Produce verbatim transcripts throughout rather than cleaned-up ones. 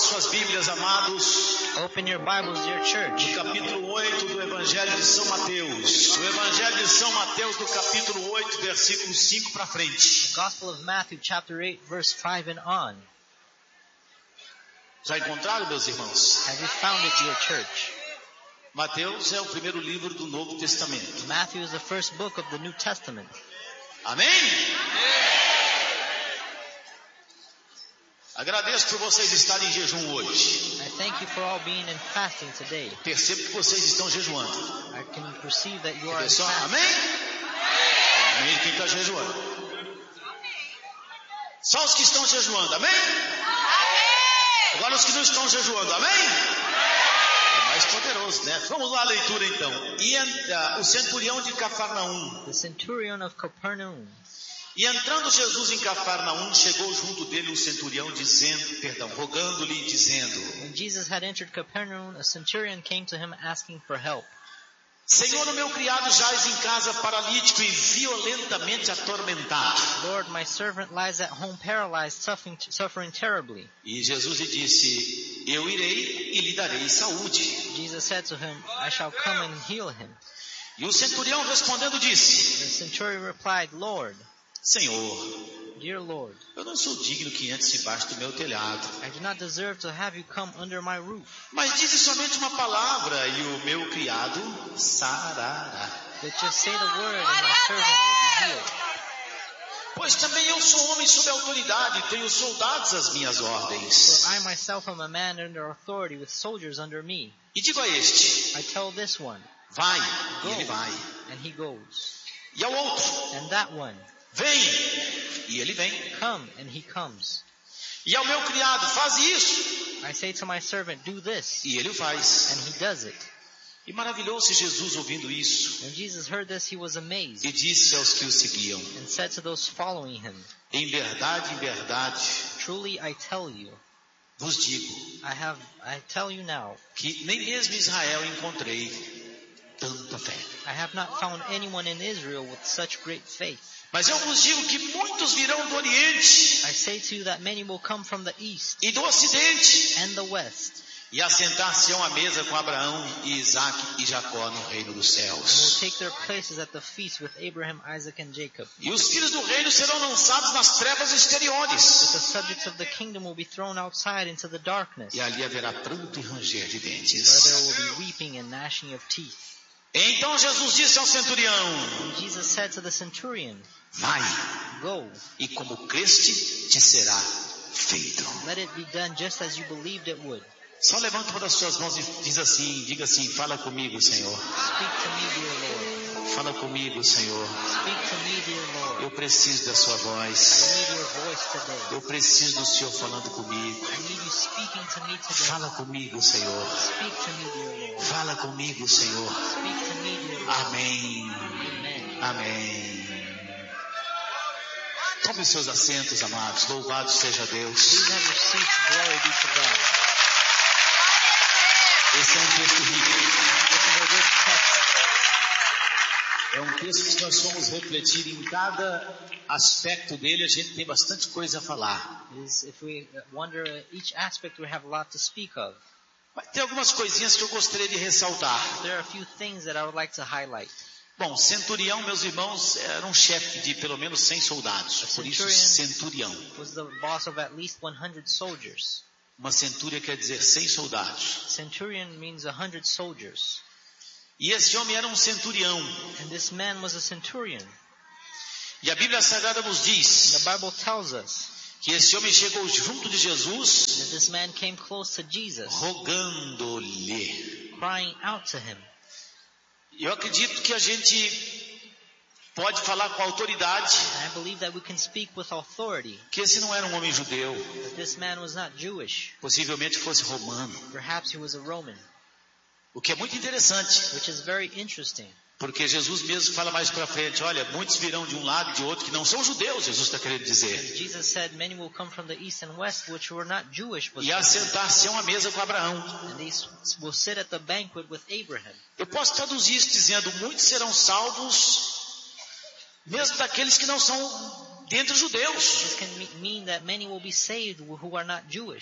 suas Bíblias, amados. Open your Bibles, dear church. No capítulo oito do Evangelho de São Mateus. O Evangelho de São Mateus, do capítulo oito, versículo cinco para frente. Gospel of Matthew, chapter eight, verse five and on. Já encontraram, meus irmãos? Have you found it, dear church? Mateus é o primeiro livro do Novo Testamento. Matthew is the first book of the New Testament. Amém? Agradeço por vocês estarem em jejum hoje. I thank you for all being in fasting today. Percebo que vocês estão jejuando. I can perceive that you are in Pessoal, fasting. amém? Amém quem está jejuando. Só os que estão jejuando, amém? Agora os que não estão jejuando, amém? É mais poderoso, né? Vamos lá à leitura então. E uh, o centurião de Cafarnaum. The centurion of Capernaum. E entrando Jesus em Cafarnaum, chegou junto dele um centurião dizendo, perdão, rogando-lhe dizendo: When Jesus had entered Capernaum, a centurion came to him asking for help. Senhor, o meu criado jaz em casa paralítico e violentamente atormentado. Lord, my servant lies at home paralyzed, suffering, suffering terribly. E Jesus lhe disse: Eu irei e lhe darei saúde. Jesus said to him, I shall come and heal him. E o centurião respondendo disse: The centurion replied, Lord, Senhor, dear Lord, eu não sou digno que entres debaixo do meu telhado. I do not deserve to have you come under my roof. Mas dize somente uma palavra e o meu criado sarará. But just say the word and my servant will be healed. Pois também eu sou homem sob autoridade e tenho soldados às minhas ordens. For I myself am a man under authority with soldiers under me. E digo a este: I tell this one, vai, go, e ele vai. and he goes. E ao outro: And that one, vem, e ele vem. come, and he comes. E ao meu criado: faz isso, I say to my servant, do this, e ele o faz. and he does it. E maravilhou-se Jesus ouvindo isso, When Jesus heard this, he was amazed, e disse aos que o seguiam: and said to those following him, em verdade, em verdade, truly I tell you, vos digo, I have, I tell you now, que nem mesmo em Israel encontrei tanta fé. I have not found anyone in Israel with such great faith. Mas eu vos digo que muitos virão do Oriente I say to you that many will come from the east e do Ocidente and the west, e assentar-se-ão à mesa com Abraão e Isaac e Jacó no reino dos and will céus. take their places at the feast with Abraham, Isaac, and Jacob. E os filhos do reino serão lançados nas trevas But exteriores. the subjects of the kingdom will be thrown outside into the darkness, E ali haverá pranto e ranger de where there dentes. will be weeping and gnashing of teeth. Então Jesus disse ao centurião: And Jesus said to the centurion, vai, go, e como creste te será feito. let it be done just as you believed it would. Só levanta uma das suas mãos e diz assim, diga assim: fala comigo, Senhor. Speak to me, dear Lord. Fala comigo, Senhor. Speak to me, dear Lord. Eu preciso da sua I voz. need your voice today. Eu preciso do Senhor falando comigo. I need you speaking to me today. Fala comigo, Senhor. Speak to me, dear Lord. Fala comigo, Senhor. Speak to me, dear Lord. Amém. Amen. Amém. Tome seus assentos, amados. Louvado seja Deus. Please have your seats. Glory be to God. Esse é um texto rico. This is a good text. É um texto que nós vamos refletir em cada aspecto dele. A gente tem bastante coisa a falar. It is, if we wonder at each aspect, we have a lot to speak of. Mas tem algumas coisinhas que eu gostaria de ressaltar. There are a few things that I would like to highlight. Bom, centurião, meus irmãos, era um chefe de pelo menos cem soldados. Por isso, centurião. Was the boss of at least one hundred soldiers. Uma centúria quer dizer cem soldados. Centurion means one hundred soldiers. E esse homem era um centurião. And this man was a centurion. E a Bíblia Sagrada nos diz The Bible tells us que esse homem chegou junto de Jesus, that this man came close to Jesus, rogando-lhe. crying out to him. Eu acredito que a gente pode falar com autoridade And I believe that we can speak with authority que esse não era um homem judeu, that this man was not Jewish. possivelmente fosse romano. Perhaps he was a Roman, O que é muito interessante, which is very interesting. porque Jesus mesmo fala mais para frente, olha, muitos virão de um lado e de outro que não são judeus, Jesus está querendo dizer. Jesus said, many will come from the east and west, which were not Jewish, but E assentar-se a uma mesa com Abraão. and these will sit at the banquet with Abraham. Eu posso traduzir isso dizendo, muitos serão salvos, mesmo daqueles que não são dentre os judeus. This can me- mean that many will be saved who are not Jewish.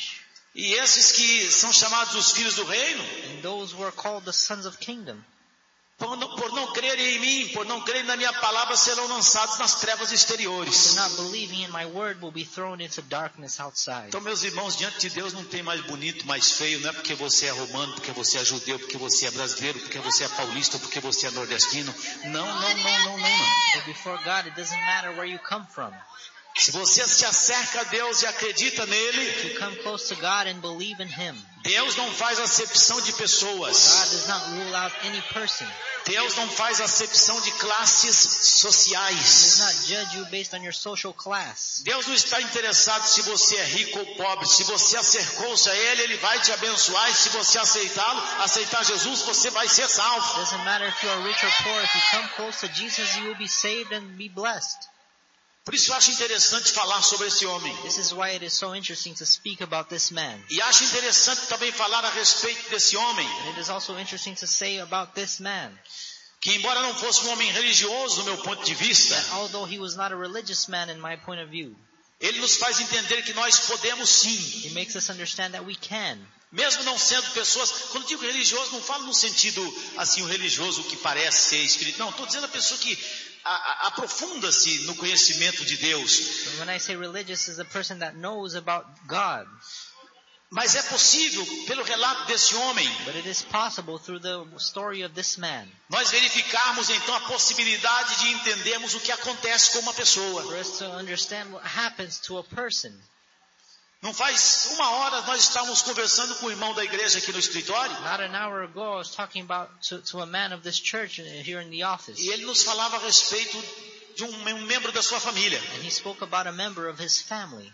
E esses que são chamados os filhos do reino, And those who are called the sons of kingdom, por não, por não crerem em mim, por não crerem na minha palavra, serão lançados nas trevas exteriores. for not believing in my word, will be thrown into darkness outside. Então, meus irmãos, diante de Deus não tem mais bonito, mais feio, não é porque você é romano, porque você é judeu, porque você é brasileiro, porque você é paulista, porque você é nordestino. Não, não, não, não, não, não. But before God, it doesn't matter where you come from. Se você se acerca a Deus e acredita If nele, you come close to God and believe in Him, Deus não faz acepção de God pessoas. does not rule out any person. Deus não faz acepção de classes He does sociais. not judge you based on your social class. Deus não está interessado se você é rico ou pobre. Se você acercou-se a Ele, Ele vai te abençoar. E se você aceitá-lo, aceitar Jesus, você vai ser It salvo. doesn't matter if you are rich or poor. If you come close to Jesus, you will be saved and be blessed. Por isso eu acho interessante falar sobre esse homem. This is why it is so interesting to speak about this man. E acho interessante também falar a respeito desse homem, And it is also interesting to say about this man que embora não fosse um homem religioso, do meu ponto de vista, that although he was not a religious man in my point of view, ele nos faz entender que nós podemos sim, he makes us understand that we can. mesmo não sendo pessoas, quando digo religioso, não falo no sentido assim, o religioso que parece ser espiritual, não, estou dizendo a pessoa que a, a, aprofunda-se no conhecimento de Deus. And when I say religious, is a person that knows about God. Mas é possível, pelo relato desse homem, But it is possible through the story of this man nós verificarmos então a possibilidade de entendermos o que acontece com uma pessoa. for us to understand what happens to a person. Não faz uma hora nós estávamos conversando com o irmão da igreja aqui no escritório, Not an hour ago, I was talking about to, to a man of this church here in the office. e ele nos falava a respeito de um, um membro da sua família, And he spoke about a member of his family.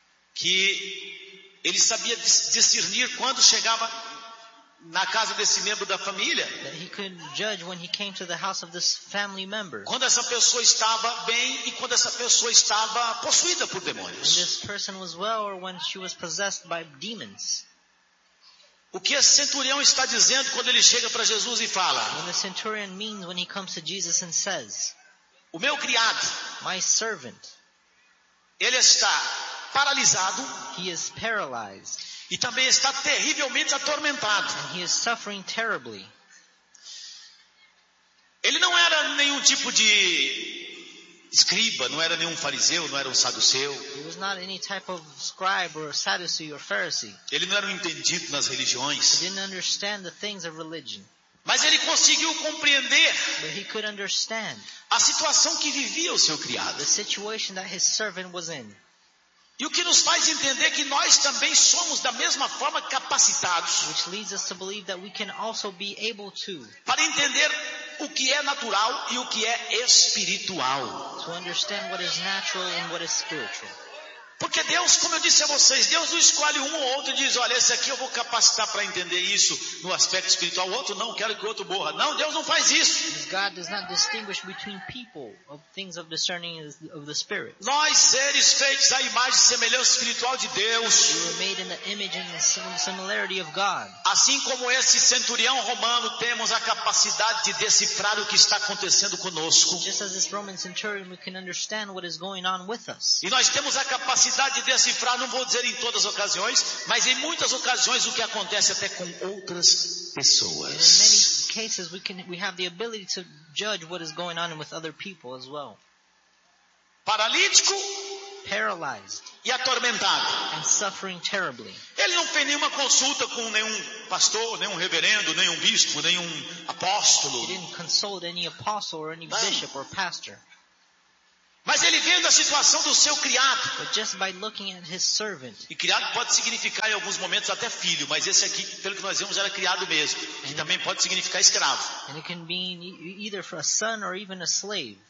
que ele sabia dis- discernir quando chegava na casa desse membro da família, That he could judge when he came to the house of this family member. quando essa pessoa estava bem e quando essa pessoa estava possuída por And demônios. this person was well or when she was possessed by demons. O que esse centurião está dizendo quando ele chega para Jesus e fala: When the centurion means when he comes to Jesus and says, o meu criado, my servant, ele está paralisado he is paralyzed e também está terrivelmente atormentado. and he is suffering terribly. Ele não era nenhum tipo de escriba, não era nenhum fariseu, não era um saduceu. He was not any type of scribe or Sadducee or Pharisee. Ele não era um entendido nas He religiões. didn't understand the things of religion. Mas ele conseguiu compreender But he could understand a situação que vivia o seu criado. the situation that his servant was in. E o que nos faz entender que nós também somos da mesma forma capacitados Which leads us to believe that we can also be able to, para entender o que é natural e o que é espiritual. to understand what is natural and what is spiritual. Porque Deus, como eu disse a vocês, Deus não escolhe um ou outro e diz: olha, esse aqui eu vou capacitar para entender isso no aspecto espiritual, o outro não, quero que o outro morra. Não, Deus não faz isso. Because God does not distinguish between people of things of discerning of the Spirit. Nós, seres feitos à imagem e semelhança espiritual de Deus, We were made in the image and the sim- similarity of God. assim como esse centurião romano, temos a capacidade de decifrar o que está acontecendo conosco. Just as this Roman centurion, we can understand what is going on with us. E nós temos a capacidade de decifrar, não vou dizer em todas as ocasiões, mas em muitas ocasiões o que acontece até com outras And in pessoas. many cases, we can we have the ability to judge what is going on with other people as well. Paralítico Paralyzed e atormentado. and suffering terribly. Ele não fez nenhuma consulta com nenhum pastor, nenhum reverendo, nenhum bispo, nenhum apóstolo. He didn't consult any apostle or any Não. bishop or pastor. Mas ele vendo a situação do seu criado. But just by looking at his servant, E criado pode significar em alguns momentos até filho, mas esse aqui, pelo que nós vimos, era criado mesmo. Que também pode significar escravo. and it can be e- either for a son or even a slave.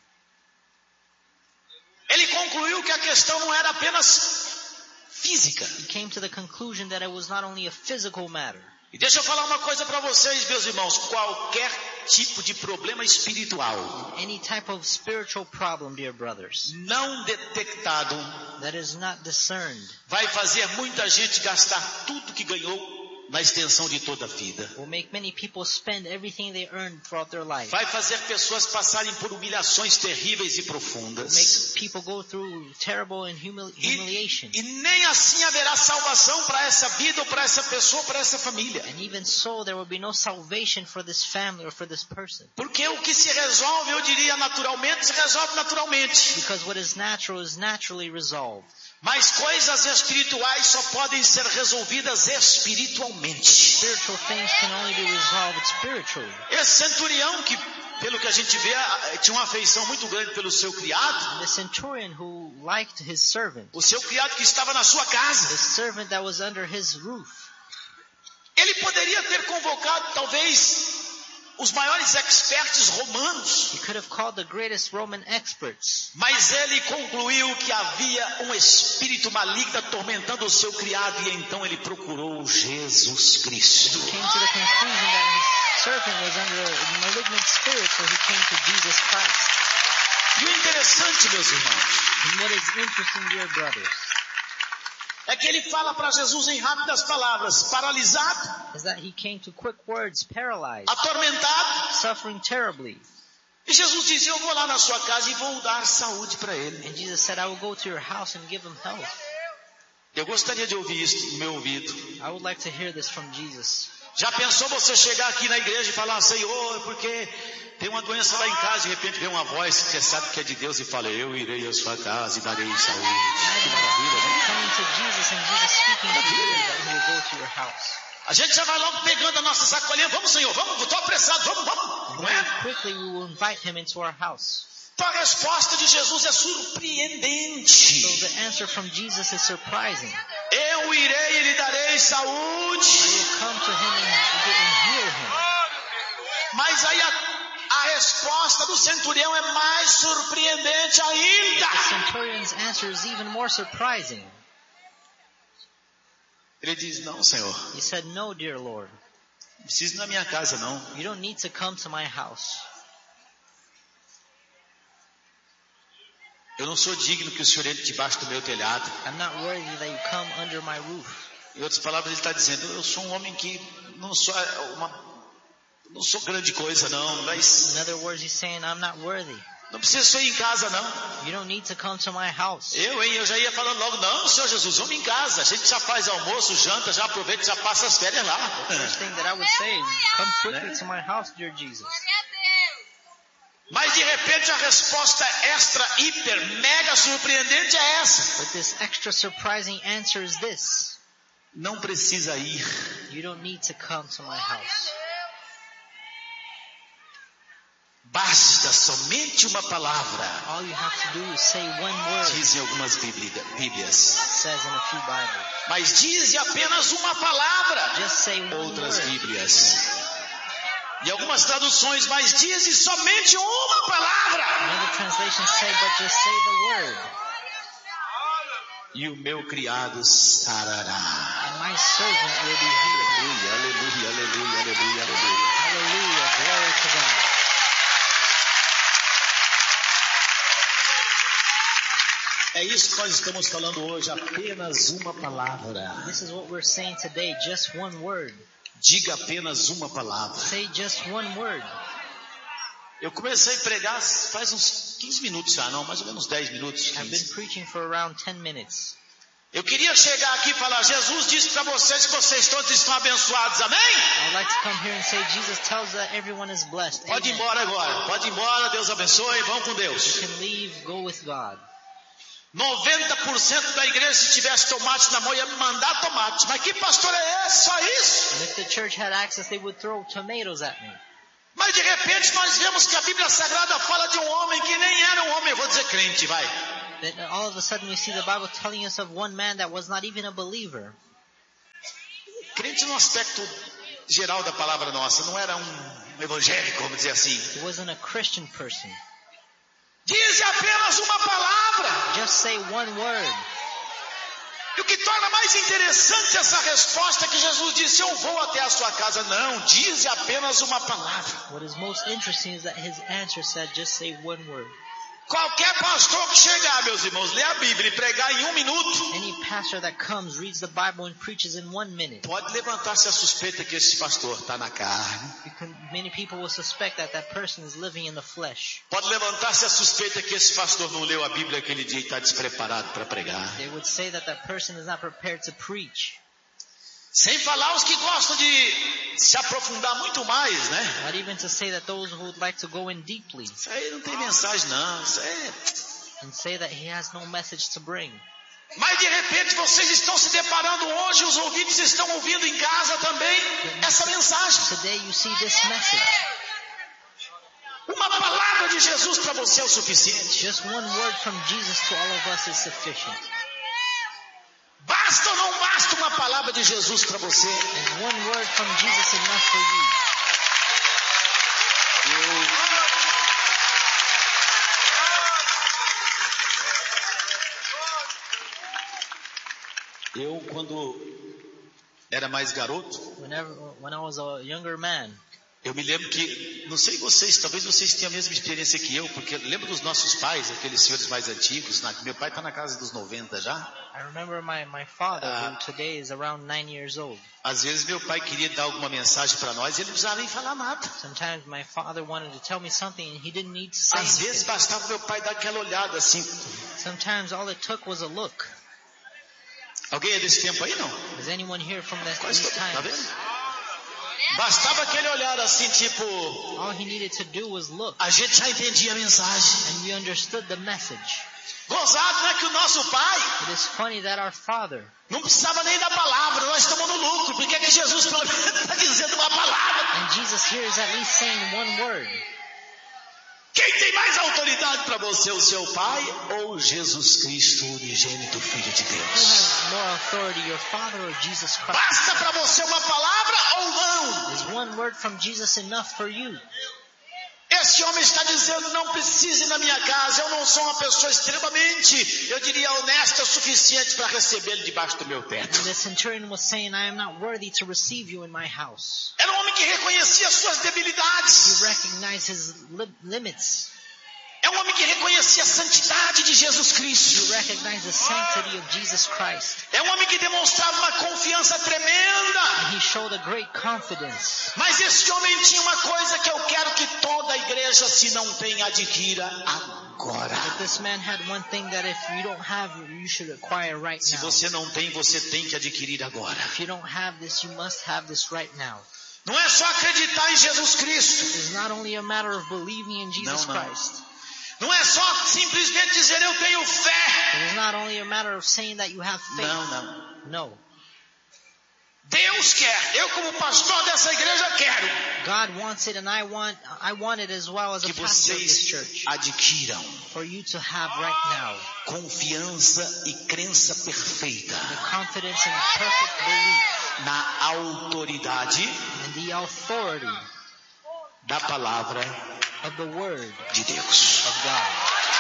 Ele concluiu que a questão não era apenas física. He came to the conclusion that it was not only a physical matter. E deixa eu falar uma coisa para vocês, meus irmãos. Qualquer tipo de problema espiritual Any type of spiritual problem, dear brothers, não detectado that is not discerned vai fazer muita gente gastar tudo que ganhou na extensão de toda a vida. will make many people spend everything they earned throughout their life. Vai fazer pessoas passarem por humilhações terríveis e Will profundas. make people go through terrible and humili- humiliation. E, e nem assim haverá salvação para essa vida, ou para essa pessoa, ou para essa família. And even so, there will be no salvation for this family or for this person. Porque o que se resolve, eu diria naturalmente, se resolve naturalmente. Because what is natural is naturally resolved. Mas coisas espirituais só podem ser resolvidas espiritualmente. Spiritual things can only be resolved spiritually. Esse centurião que, pelo que a gente vê, tinha uma afeição muito grande pelo seu criado. The centurion who liked his servant, O seu criado que estava na sua casa. the servant that was under his roof, Ele poderia ter convocado talvez os maiores experts romanos. he could have called the greatest Roman experts. Mas ele concluiu que havia um espírito maligno atormentando o seu criado, e então ele procurou Jesus Cristo. He came to the conclusion that his servant was under a malignant spirit, so he came to Jesus Christ. E o interessante, meus irmãos, And what is interesting, dear brothers, é que ele fala para Jesus em rápidas palavras: paralisado, is that he came to quick words, paralyzed, atormentado. suffering terribly. E Jesus disse: eu vou lá na sua casa e vou dar saúde para ele. And Jesus said, I will go to your house and give him health. Eu gostaria de ouvir isso no meu ouvido. I would like to hear this from Jesus. Já pensou você chegar aqui na igreja e falar: Senhor, porque tem uma doença lá em casa, de repente vem uma voz que você sabe que é de Deus e fala: eu irei à sua casa e darei saúde. Que maravilha, né? Coming to Jesus and Jesus speaking to you that he will go to your house. A gente já vai logo pegando a nossa sacolinha: vamos, Senhor, vamos, estou apressado, vamos, vamos. Não Very é? quickly we will invite him into our house. Então a resposta de Jesus é surpreendente. So the answer from Jesus is surprising. Eu irei e lhe darei I saúde. will come to him and, and heal him. Mas aí a, a resposta do centurião é mais surpreendente ainda. The centurion's answer is even more surprising. Ele diz: não, Senhor, He said, no, dear Lord, não precisa ir na minha casa, não. you don't need to come to my house. Eu não sou digno que o Senhor entre debaixo do meu telhado. I'm not worthy that you come under my roof. Em outras palavras, ele está dizendo: eu sou um homem que não sou uma, não sou grande coisa, não. Mas In other words, he's saying, I'm not worthy. não precisa só ir em casa, não. You don't need to come to my house. Eu, hein, eu já ia falando logo: não, Senhor Jesus, vamos em casa. A gente já faz almoço, janta, já aproveita, já passa as férias lá. First thing that I would say is, come quickly to my house, dear Jesus. Mas de repente a resposta extra, hiper, mega surpreendente é essa: But this extra surprising answer is this. não precisa ir. You don't need to come to my house. Basta somente uma palavra, All you have to do is say one word, it dizem algumas bíblia- Bíblias. says in a few Bibles. Mas diz apenas uma palavra, Just say one outras word. Bíblias. E algumas traduções, mas dizem somente uma palavra. Another translation say, but just say the word. E o meu criado sarará. And my servant will be healed. Aleluia, aleluia, aleluia, aleluia, aleluia. Hallelujah, glory to God. É isso que nós estamos falando hoje, apenas uma palavra. This is what we're saying today, just one word. Diga apenas uma palavra. Say just one word. Eu comecei a pregar faz uns quinze minutos já, não, mais ou menos dez minutos. I've been quinze. preaching for around ten minutes. Eu queria chegar aqui e falar: Jesus disse para vocês que vocês todos estão abençoados, amém? I'd like to come here and say Jesus tells that everyone is blessed. Pode ir Amen. embora agora, pode ir embora, Deus abençoe, vão com Deus. You can leave, go with God. noventa por cento da igreja, se tivesse tomate na mão, ia me mandar tomate. Mas que pastor é esse? Só isso? And if the church had access, they would throw tomatoes at me. Mas de repente nós vemos que a Bíblia Sagrada fala de um homem que nem era um homem, eu vou dizer crente, vai. Then all of a sudden we see the Bible telling us of one man that was not even a believer. Crente no aspecto geral da palavra nossa, não era um evangélico, vamos dizer assim. He wasn't a Christian person. Diz apenas uma palavra. Just say one word. E o que torna mais interessante essa resposta é que Jesus disse: eu vou até a sua casa. Não, diz apenas uma palavra. What is most interesting is that his answer said, just say one word. Qualquer pastor que chegar, meus irmãos, ler a Bíblia e pregar em um minuto, Any pastor that comes, reads the Bible and preaches in one minute. pode levantar-se a suspeita que esse pastor está na carne. You can, many people will suspect that that person is living in the flesh. Pode levantar-se a suspeita que esse pastor não leu a Bíblia aquele dia e está despreparado para pregar. They would say that that person is not prepared to preach. Sem falar os que gostam de se aprofundar muito mais, né? Not even to say that those who would like to go in deeply Isso aí não tem mensagem não, isso é... and say that he has no message to bring. Mas de repente vocês estão se deparando hoje, os ouvintes estão ouvindo em casa também essa mensagem. Today you see this message. Uma palavra de Jesus para você é o suficiente. Just one word from Jesus to all of us is sufficient. Basta ou não basta uma palavra de Jesus para você? And one word from Jesus enough for you. Eu, eu quando era mais garoto, Whenever, when I was a younger man, eu me lembro que, não sei vocês, talvez vocês tenham a mesma experiência que eu, porque lembro dos nossos pais, aqueles senhores mais antigos, na, meu pai está na casa dos noventa já. I remember my, my father, Ah. who today is around nine years old. Às vezes meu pai queria dar alguma mensagem para nós e ele não precisava nem falar nada. Sometimes my father wanted to tell me something and he didn't need to say Às vezes anything. bastava meu pai dar aquela olhada assim. Sometimes all it took was a look. Alguém é desse tempo aí, não? Is anyone here from that, Quase these todo, tá times? vendo? Bastava aquele olhar assim, tipo, All he needed to do was look, a gente já entendia a mensagem. and we understood the message. Gozado, né, que o nosso pai It is funny that our father, não precisava nem da palavra, nós estamos no lucro. Por que é que Jesus pelo menos está dizendo uma palavra? and Jesus here is at least saying one word. Quem tem mais autoridade para você, o seu pai ou Jesus Cristo, o unigênito Filho de Who Deus? has more authority, your father or Jesus Christ? Basta para você uma palavra ou não? Is one word from Jesus enough for you? Esse homem está dizendo, não precise ir na minha casa, eu não sou uma pessoa extremamente, eu diria, honesta o suficiente para recebê-lo debaixo do meu teto. And the centurion was saying, I am not worthy to receive you in my house. Era um homem que reconhecia suas He debilidades. recognized his li- limits. É um homem que reconhecia a santidade de Jesus He Cristo. recognized the sanctity of Jesus Christ. É um homem que demonstrava uma confiança tremenda. And he showed a great confidence. Mas esse homem tinha uma coisa que eu quero que toda a igreja, se não tem, adquira agora. But this man had one thing that if you don't have, you should acquire right Se now. você não tem, você tem que adquirir agora. If you don't have this, you must have this right now. Não é só acreditar em Jesus Cristo. It's not only a matter of believing in Jesus Não, não. Christ. Não é só simplesmente dizer eu tenho fé. It is not only a matter of saying that you have faith. Não, não. No. Deus quer. Eu como pastor dessa igreja quero God wants it and I want I want it as well as a que pastor of this vocês church. adquiram For you to have right now confiança e crença perfeita the confidence and perfect belief na autoridade and the authority da palavra of the word de Deus. of God.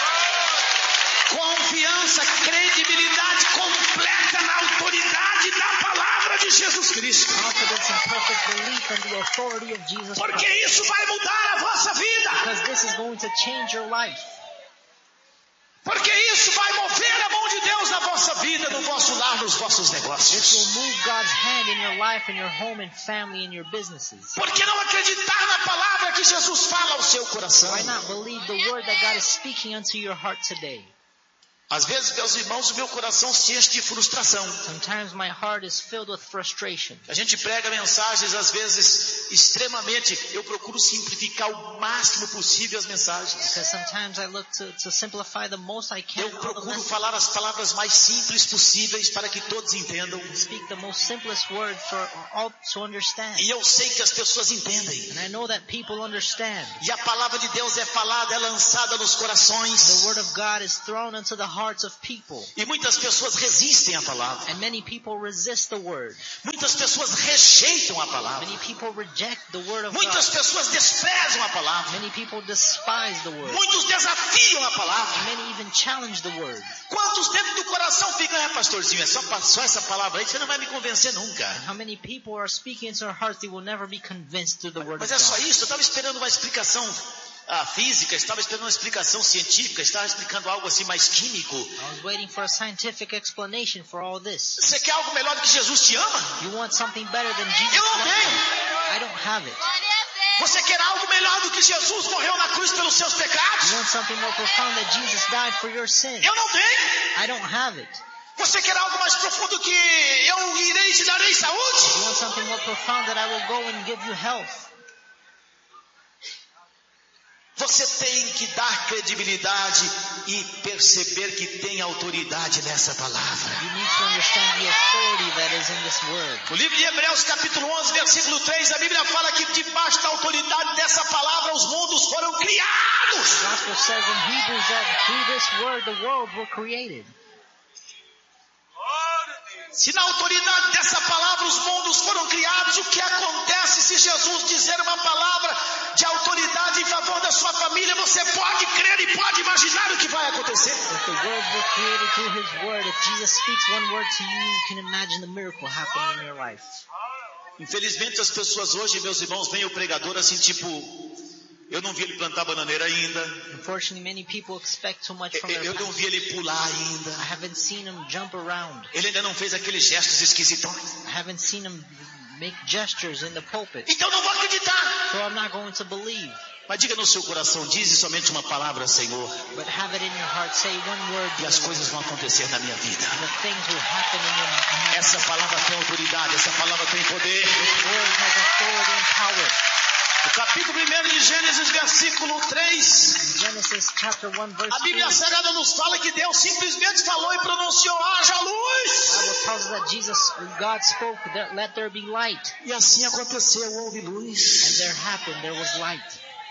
Confiança, credibilidade completa na autoridade da palavra de Jesus Cristo. Confidence and perfect belief in the authority of Jesus Porque Christ. isso vai mudar a vossa vida. Because this is going to change your life. Porque isso vai mover a mão de Deus na vossa vida, no vosso lar, nos vossos This negócios. will move God's hand in your life, in your home and family, in your businesses. Porque não acreditar na palavra que Jesus fala ao seu coração. Why not believe the word that God is speaking unto your heart today? Às vezes, meus irmãos, o meu coração se enche de frustração. Sometimes my heart is filled with frustration. A gente prega mensagens, às vezes, extremamente, eu procuro simplificar o máximo possível as mensagens. Because sometimes I look to, to simplify the most I can Eu all the procuro messages. falar as palavras mais simples possíveis para que todos entendam. Speak the most simplest word for all to understand. E eu sei que as pessoas entendem. And I know that people understand. E a palavra de Deus é falada, é lançada nos The corações. word of God is thrown into the hearts of people. E muitas pessoas resistem à palavra. And many people resist the word. Muitas pessoas rejeitam a palavra. Many people reject the word of Muitas God. pessoas desprezam a palavra. Many people despise the word. Muitos desafiam a palavra. And many even challenge the word. Quantos dentro do coração ficam, é pastorzinho, é só, só essa palavra aí, você não vai me convencer nunca. How many people are speaking into their hearts, they will never be convinced through the word Mas of é só God. isso, eu estava esperando uma explicação a física, estava esperando uma explicação científica, estava explicando algo assim mais químico. I was waiting for a scientific explanation for all this. Você quer algo melhor do que Jesus te ama? You want something better than Jesus Eu não loves tenho. you? I don't have it. Você quer algo melhor do que Jesus morreu na cruz pelos seus pecados? You want something more profound that Jesus died for your sins? Eu não tenho. I don't have it. Você quer algo mais profundo que eu irei te darei saúde? You want something more profound that I will go and give you health? Você tem que dar credibilidade e perceber que tem autoridade nessa palavra. You need to understand the authority that is in this word. No livro de Hebreus, capítulo onze, versículo três, a Bíblia fala que debaixo da autoridade dessa palavra os mundos foram criados. The gospel says in Hebrews that through this word the worlds were created. Se na autoridade dessa palavra os mundos foram criados, o que acontece se Jesus dizer uma palavra de autoridade em favor da sua família? Você pode crer e pode imaginar o que vai acontecer. If the worlds were created through His word, if Jesus speaks one word to you, you can imagine the miracle happening in your life. Infelizmente as pessoas hoje, meus irmãos, veem o pregador assim tipo... Eu não vi ele plantar bananeira ainda. Unfortunately, many people expect too much from Eu, their eu não vi ele pular ainda. I haven't seen him jump around. Ele ainda não fez aqueles gestos esquisitões. I haven't seen him make gestures in the pulpit. Então não vou acreditar. So I'm not going to believe. Mas diga no seu coração, dize somente uma palavra, Senhor. But have it in your heart, say one word. E as coisas vão acontecer na minha vida. And the things will happen in your life. Essa palavra tem autoridade, essa palavra tem poder. This word has authority and power. O capítulo primeiro de Gênesis, versículo três. In Genesis chapter one, verse A Bíblia three, Sagrada nos fala que Deus simplesmente falou e pronunciou, haja the luz. Bible tells us that Jesus, God spoke, that let there be light. E assim aconteceu, houve And luz. there happened, there was light.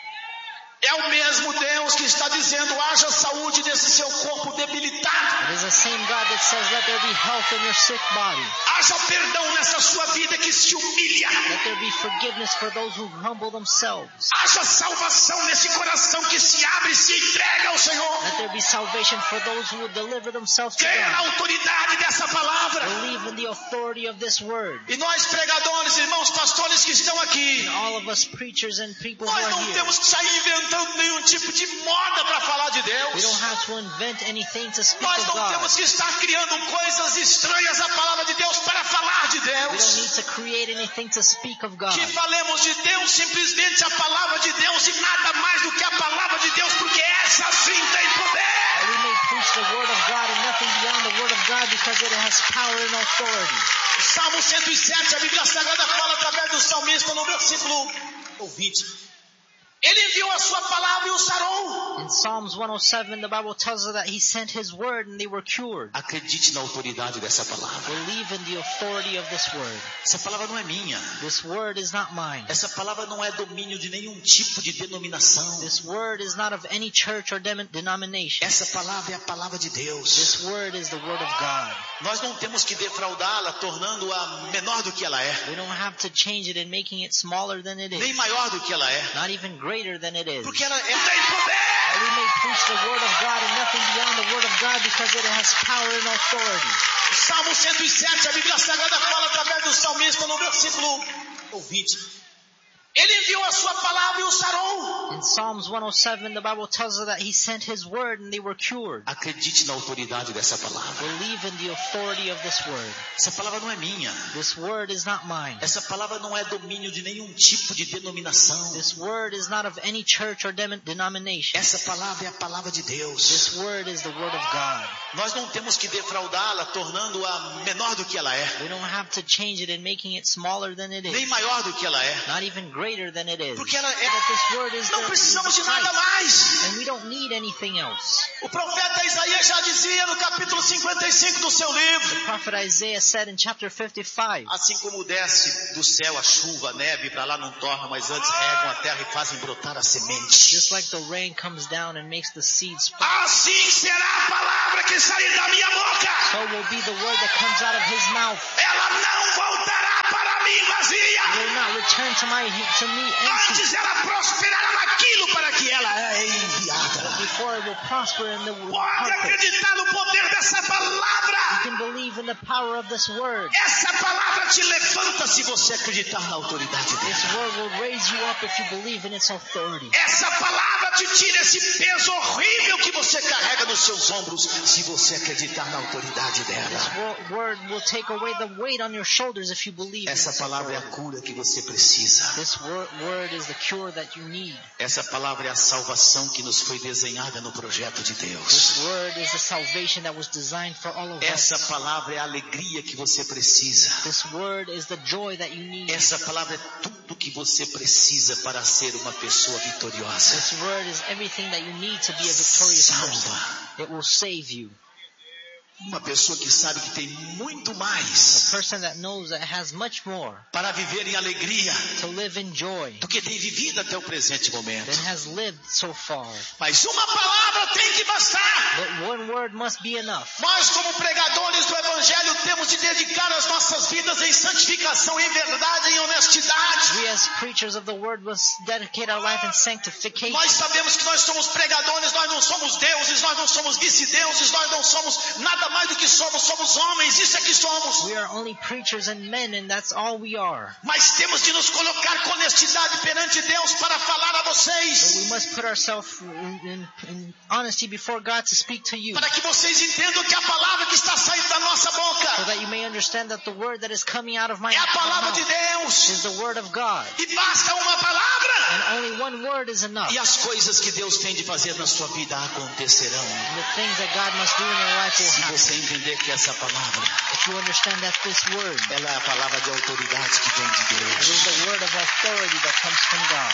É o mesmo Deus que está dizendo, haja saúde nesse seu corpo debilitado. It is the same God that says, let there be health in your sick body. Haja perdão nessa sua vida que se humilha. Let there be forgiveness for those who humble themselves. Haja salvação nesse coração que se abre e se entrega ao Senhor. Let there be salvation for those who will deliver themselves to Quer a God. autoridade dessa palavra. Believe in the authority of this word. E nós pregadores, irmãos, pastores que estão aqui, And all of us preachers and people who nós are não here, temos que sair inventando nenhum tipo de moda para falar de we don't Deus. have to invent anything to speak Nós of não God. temos que estar criando coisas estranhas à palavra de Deus para falar de We don't Deus. need to create anything to speak of God. Que falemos de Deus simplesmente a palavra de Deus e nada mais do que a palavra de Deus, porque essa sim tem poder. That we may preach the word of God and nothing beyond the word of God because it has power and authority. O Salmo cento e sete, a Bíblia Sagrada fala através do salmista no versículo vinte. Ele enviou a sua palavra e o sarou. In Psalms one oh seven, the Bible tells us that He sent His word and they were cured. Acredite na autoridade dessa palavra. Believe in the authority of this word. Essa palavra não é minha. This word is not mine. Essa palavra não é domínio de nenhum tipo de denominação. This word is not of any church or dem- denomination. Essa palavra é a palavra de Deus. This word is the word of God. Nós não temos que defraudá-la, tornando-a menor do que ela é, We don't have to change it and making it smaller than it nem is. maior do que ela é, Not even greater than it is. porque ela é, tem poder. That we may preach the word of God and nothing beyond the word of God because it has power and authority. O Salmo cento e sete, a Bíblia Sagrada fala através do salmista no versículo vinte. Ele enviou a sua palavra e o sarou. In Psalms one oh seven, the Bible tells us that He sent His word and they were cured. Acredite na autoridade dessa palavra. Believe in the authority of this word. Essa palavra não é minha. This word is not mine. Essa palavra não é domínio de nenhum tipo de denominação. This word is not of any church or dem- denomination. Essa palavra é a palavra de Deus. This word is the word of God. Nós não temos que defraudá-la, tornando-a menor do que ela é, We don't have to change it and making it smaller than it nem is. maior do que ela é, Not even greater than it is. porque ela That é. this word is Não the, precisamos is de the nada Christ. mais. And we don't need anything else. O profeta Isaías já dizia no capítulo cinquenta e cinco do seu livro: The prophet Isaiah said in chapter fifty-five, assim como desce do céu a chuva, a neve, para lá não torna, mas antes regam a terra e fazem brotar a semente. just like the rain comes down and makes the seeds sprout, Assim será a palavra que sair da minha boca. so will be the word that comes out of His mouth. Ela não voltará para mim It vazia, will not return to my to me empty. Antes ela prosperará naquilo para que ela é enviada. Before it will prosper in the Pode purpose. acreditar no poder dessa You palavra. can believe in the power of this word. Essa palavra te levanta se você acreditar na autoridade This dela. word will raise you up if you believe in its authority. Essa palavra te tira esse peso horrível que você carrega nos seus ombros se você acreditar na autoridade This dela. wo- word will take away the weight on your shoulders if you believe in Essa its palavra é a authority. cura que você precisa. This wor- word is the cure that you need. Essa palavra é a salvação que nos foi desenhada no projeto de This Deus. word is the salvation that was designed for all of Essa us. palavra é a alegria que você precisa. This word is the joy that you need. Essa palavra é tudo que você precisa para ser uma pessoa vitoriosa. This word is everything that you need to be a victorious person. Salva. It will save you. Uma pessoa que sabe que tem muito A mais person that knows that has much more para viver em alegria to live in joy do que tem vivido até o presente momento. than has lived so far. Mas uma palavra tem que bastar. But one word must be enough. Nós, como pregadores do Evangelho, temos de dedicar as nossas vidas em santificação, em verdade, em honestidade. We as preachers of the word must dedicate our life in sanctification. Nós sabemos que nós somos pregadores, nós não somos deuses, nós não somos vice-deuses, nós não somos nada mais do que somos, somos homens, isso é que somos. We are only preachers and men, and that's all we are. Mas temos de nos colocar com honestidade perante Deus para falar a But we vocês, must put ourselves in, in, in honesty before God to speak to you, para que vocês entendam que a palavra que está saindo da nossa so boca that you may understand that the word that is coming out of my é a palavra de mouth Deus. is the word of God. E basta uma palavra. And only one word is enough. E as coisas que Deus tem de fazer na sua vida acontecerão. And the things that God must do in your life will Se happen. você entender que essa palavra, If you understand that this word, ela é a palavra de autoridade que vem de it is Deus. the word of authority that comes from God.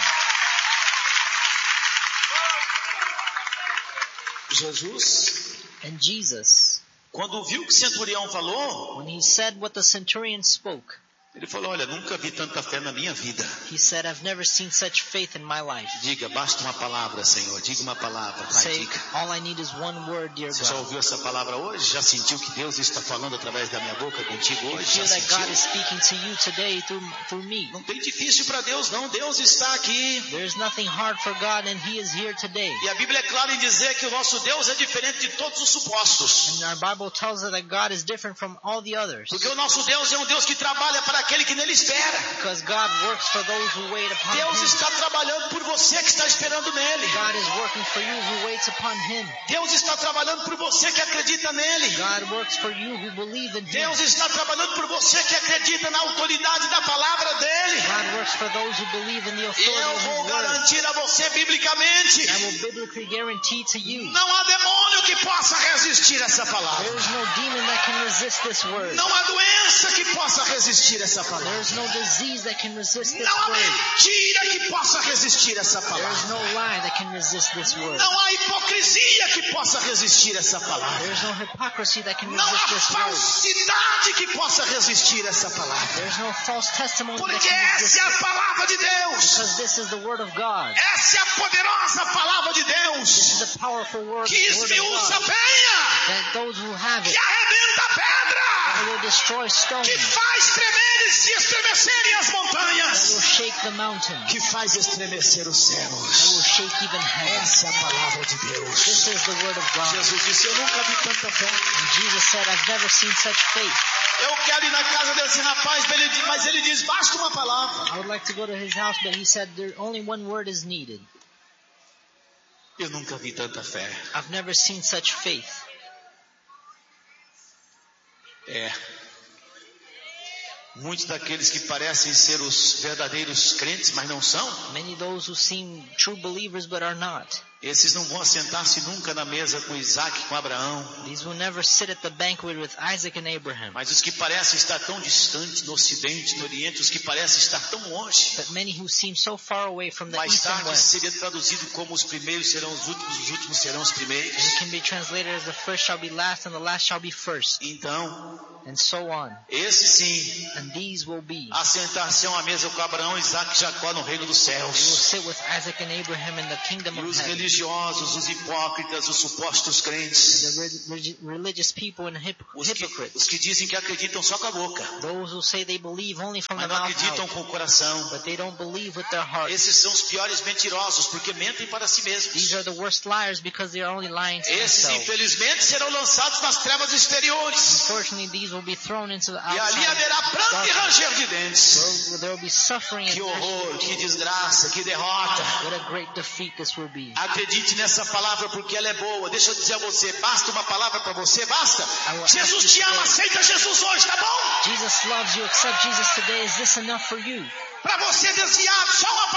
Jesus, And Jesus, quando viu o que o centurião falou, when he said what the centurion spoke, ele falou, olha, nunca vi tanta fé na minha vida. he said, I've never seen such faith in my life. Diga, basta uma palavra, Senhor. Diga uma palavra, Pai, Say, diga. all I need is one word, dear Você já God. ouviu essa palavra hoje? Já sentiu que Deus está falando através da minha boca contigo You hoje? feel Já that God is sentiu? speaking to you today through, through me. Não tem difícil para Deus, não. Deus está aqui. There is nothing hard for God, and He is here today. E a Bíblia é clara em dizer que o nosso Deus é diferente de todos os supostos. And our Bible tells us that God is different from all the others. Porque o nosso Deus é um Deus que trabalha para aquele que nele espera. Because God works for those who wait upon Deus Him. está trabalhando por você que está esperando nele. God is working for you who waits upon Him. Deus está trabalhando por você que acredita nele. God works for you who believe in Him. Deus está trabalhando por você que acredita na autoridade da palavra dele. God works for those who believe in the E authority eu of vou His word. garantir a você biblicamente, I will biblically guarantee to you, não há demônio que possa resistir essa palavra. there is no demon that can resist this word. Não há doença que possa resistir essa There palavra. is no disease that can resist this Não há word. mentira que possa resistir essa There is palavra. no lie that can resist this word. Não há hipocrisia que possa resistir essa There palavra. is no hypocrisy that can Não resist há this word. falsidade que possa resistir essa palavra. There is no false testimony that Porque can resist essa é a it. palavra de Deus. Because this is the word of God. Essa é a poderosa palavra de This Deus. is a powerful word, Que word of esmiuça a God. penha. That those who have Que it, arrebenta a it pedra. will destroy stones. Que faz tremer e se estremecerem as That will montanhas. shake the mountains. Que faz estremecer os That will céus. shake even heaven. Essa é a palavra de This Deus. is the word of God. Jesus disse, eu nunca vi tanta fé. And Jesus said, I've never seen such faith. Eu quero ir na casa desse rapaz, mas ele- mas ele diz, basta uma palavra. I would like to go to his house, but he said there only one word is needed. Eu nunca vi tanta fé. I've never seen such faith. É. Muitos daqueles que parecem ser os verdadeiros crentes, mas não são, Many those who seem true believers but are not. esses não vão assentar-se nunca na mesa com Isaac, com Abraão. These will never sit at the banquet with Isaac and Abraham. Mas os que parecem estar tão distantes no Ocidente, no Oriente, os que parecem estar tão longe, But many who seem so far away from the mais east and tarde west. seria traduzido como os primeiros serão os últimos, os últimos serão os primeiros. It can be translated as the first shall be last and the last shall be first. Então, And so on. esse sim, And these will be. assentar-se a uma mesa com Abraão, Isaac e Jacó no reino dos They will céus. sit with Isaac and Abraham in the kingdom E of os heaven. religiosos religiosos, os hipócritas, os supostos crentes. The relig- religious people and hip- Os que, hypocrites. os que dizem que acreditam só com a boca, Those who say they believe only from the mas não mouth acreditam out, com o coração. but they don't believe with their heart. Esses são os piores mentirosos, porque mentem para si mesmos. These are the worst liars because they are only lying to Esses, themselves. infelizmente, serão lançados nas trevas exteriores. Unfortunately, these will be thrown into the E ali outside. haverá pranto e darkness. ranger de dentes. There, there will be suffering and Que horror, que desgraça, que derrota. what a great defeat this will be. Acredite nessa palavra porque ela é boa. Deixa eu dizer a você, basta uma palavra para você, basta. Jesus te ama, aceita Jesus hoje, tá bom? Jesus loves you. Accept Jesus today. Is this enough for you? Para você desviado, só uma